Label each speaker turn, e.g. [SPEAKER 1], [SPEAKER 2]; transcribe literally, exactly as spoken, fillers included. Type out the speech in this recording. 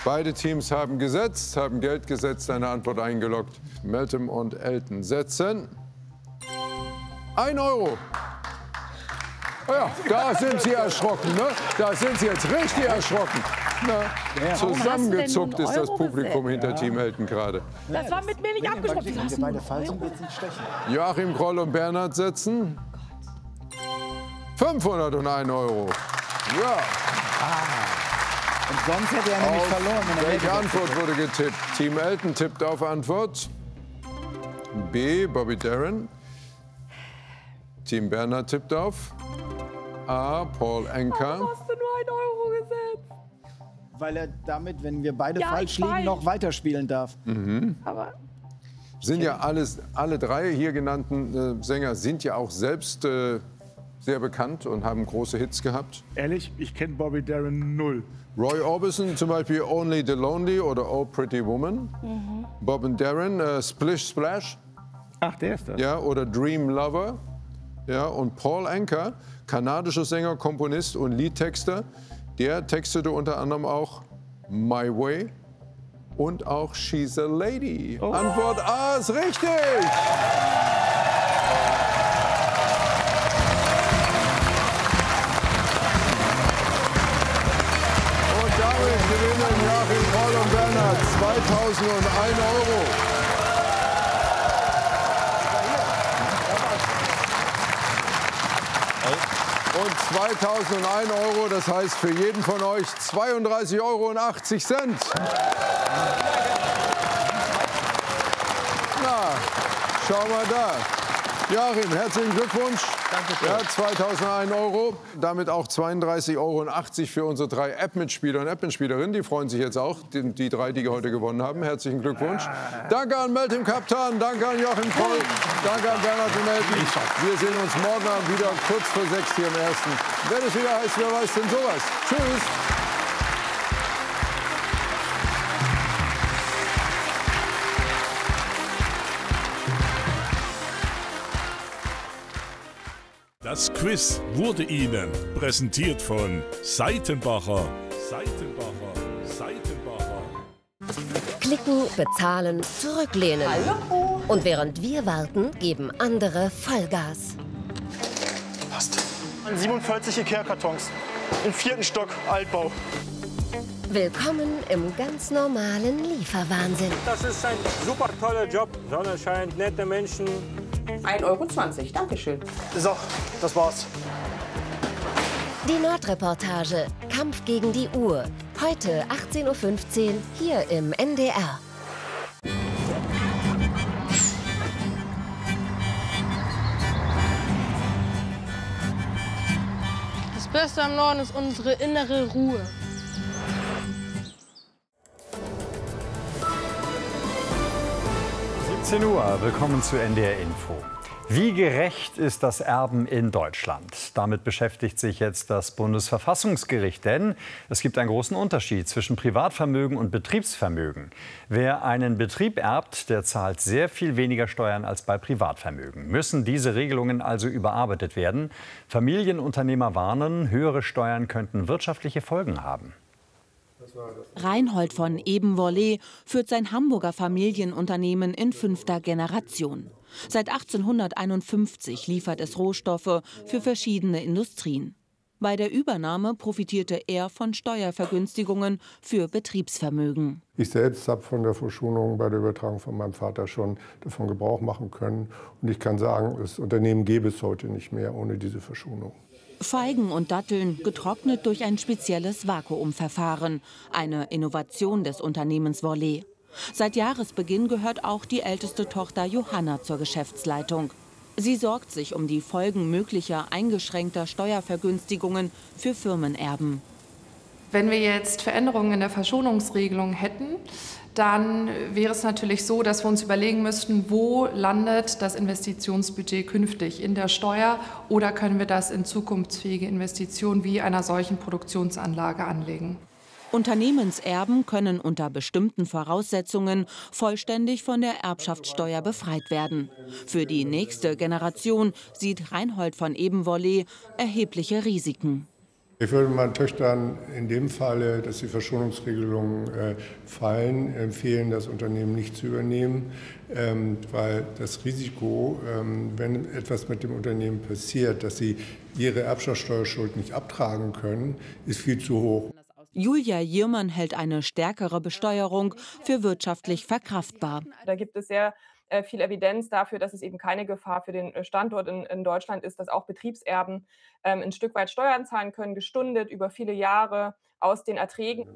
[SPEAKER 1] Beide Teams haben gesetzt, haben Geld gesetzt, eine Antwort eingeloggt. Meltem und Elton setzen. Ein Euro. Ja, da sind Sie erschrocken, ne? Da sind Sie jetzt richtig erschrocken. Na,
[SPEAKER 2] ja.
[SPEAKER 1] Zusammengezuckt ist das Publikum
[SPEAKER 2] gesetzt?
[SPEAKER 1] hinter Team Elton gerade.
[SPEAKER 2] Das war mit mir nicht abgesprochen.
[SPEAKER 3] Wenn wir beide falsch sind, wird's nicht stechen.
[SPEAKER 1] Joachim Kroll und Bernhard setzen. fünfhunderteins Euro. Ja.
[SPEAKER 3] Und sonst hätte er nämlich
[SPEAKER 1] Auf
[SPEAKER 3] verloren. Wenn er
[SPEAKER 1] welche
[SPEAKER 3] Elton
[SPEAKER 1] Antwort wurde getippt? Team Elton tippt auf Antwort B, Bobby Darin. Team Bernhard tippt auf A, Paul Anka.
[SPEAKER 2] Warum hast du nur ein Euro gesetzt?
[SPEAKER 3] Weil er damit, wenn wir beide
[SPEAKER 2] Ja,
[SPEAKER 3] falsch
[SPEAKER 2] ich
[SPEAKER 3] liegen,
[SPEAKER 2] weiß.
[SPEAKER 3] noch weiterspielen darf.
[SPEAKER 2] Aber
[SPEAKER 1] Sind ja alles, alle drei hier genannten äh, Sänger sind ja auch selbst äh, sehr bekannt und haben große Hits gehabt.
[SPEAKER 4] Ehrlich, ich kenne Bobby Darin null.
[SPEAKER 1] Roy Orbison zum Beispiel Only the Lonely oder Oh Pretty Woman.
[SPEAKER 2] Mhm.
[SPEAKER 1] Bob and Darren äh, Splish Splash,
[SPEAKER 4] Ach, der ist das.
[SPEAKER 1] ja, oder Dream Lover. Ja, und Paul Anka, kanadischer Sänger, Komponist und Liedtexter, der textete unter anderem auch My Way und auch She's a Lady.
[SPEAKER 4] Oh.
[SPEAKER 1] Antwort A ist richtig. Und damit gewinnen Joachim Kroll und Bernhard zweitausendeins Euro. Und zweitausendeins Euro, das heißt für jeden von euch zweiunddreißig Euro und achtzig Cent. Na, schau mal da. Joachim, herzlichen Glückwunsch.
[SPEAKER 3] Danke schön.
[SPEAKER 1] Ja, zweitausendeins Euro, damit auch zweiunddreißig Euro und achtzig für unsere drei App-Mitspieler und App-Mitspielerinnen. Die freuen sich jetzt auch, die, die drei, die heute gewonnen haben. Herzlichen Glückwunsch. Danke an Meltem Kaptan, danke an Joachim Kroll, danke an Bernhard de Melten. Wir sehen uns morgen Abend wieder kurz vor sechs hier im Ersten. Wenn es wieder heißt, wer weiß denn sowas. Tschüss.
[SPEAKER 5] Das Quiz wurde Ihnen präsentiert von Seitenbacher. Seitenbacher. Seitenbacher.
[SPEAKER 6] Klicken, bezahlen, zurücklehnen.
[SPEAKER 2] hallo.
[SPEAKER 6] Und während wir warten, geben andere Vollgas.
[SPEAKER 7] Passt. siebenundvierzig Ikea-Kartons. Im vierten Stock, Altbau.
[SPEAKER 6] Willkommen im ganz normalen Lieferwahnsinn.
[SPEAKER 8] Das ist ein super toller Job. Sonne scheint, nette Menschen.
[SPEAKER 2] ein Euro zwanzig, Dankeschön.
[SPEAKER 7] So, das war's.
[SPEAKER 6] Die Nordreportage. Kampf gegen die Uhr. Heute achtzehn Uhr fünfzehn hier im N D R.
[SPEAKER 9] Das Beste am Norden ist unsere innere Ruhe.
[SPEAKER 10] siebzehn Uhr, willkommen zu N D R Info. Wie gerecht ist das Erben in Deutschland? Damit beschäftigt sich jetzt das Bundesverfassungsgericht, denn es gibt einen großen Unterschied zwischen Privatvermögen und Betriebsvermögen. Wer einen Betrieb erbt, der zahlt sehr viel weniger Steuern als bei Privatvermögen. Müssen diese Regelungen also überarbeitet werden? Familienunternehmer warnen, höhere Steuern könnten wirtschaftliche Folgen haben.
[SPEAKER 11] Reinhold von Ebenvollet führt sein Hamburger Familienunternehmen in fünfter Generation. Seit achtzehnhunderteinundfünfzig liefert es Rohstoffe für verschiedene Industrien. Bei der Übernahme profitierte er von Steuervergünstigungen für Betriebsvermögen.
[SPEAKER 12] Ich selbst habe von der Verschonung bei der Übertragung von meinem Vater schon davon Gebrauch machen können. Und ich kann sagen, das Unternehmen gäbe es heute nicht mehr ohne diese Verschonung.
[SPEAKER 11] Feigen und Datteln getrocknet durch ein spezielles Vakuumverfahren. Eine Innovation des Unternehmens Vollet. Seit Jahresbeginn gehört auch die älteste Tochter Johanna zur Geschäftsleitung. Sie sorgt sich um die Folgen möglicher eingeschränkter Steuervergünstigungen für Firmenerben.
[SPEAKER 13] Wenn wir jetzt Veränderungen in der Verschonungsregelung hätten, dann wäre es natürlich so, dass wir uns überlegen müssten, wo landet das Investitionsbudget künftig, in der Steuer, oder können wir das in zukunftsfähige Investitionen wie einer solchen Produktionsanlage anlegen.
[SPEAKER 11] Unternehmenserben können unter bestimmten Voraussetzungen vollständig von der Erbschaftssteuer befreit werden. Für die nächste Generation sieht Reinhold von Ebenvollet erhebliche Risiken.
[SPEAKER 12] Ich würde meinen Töchtern in dem Falle, dass die Verschonungsregelungen äh, fallen, empfehlen, das Unternehmen nicht zu übernehmen, ähm, weil das Risiko, ähm, wenn etwas mit dem Unternehmen passiert, dass sie ihre Erbschaftssteuerschuld nicht abtragen können, ist viel zu hoch.
[SPEAKER 11] Julia Jiermann hält eine stärkere Besteuerung für wirtschaftlich verkraftbar.
[SPEAKER 14] Da gibt es sehr äh, viel Evidenz dafür, dass es eben keine Gefahr für den Standort in, in Deutschland ist, dass auch Betriebserben ähm, ein Stück weit Steuern zahlen können, gestundet über viele Jahre aus den Erträgen.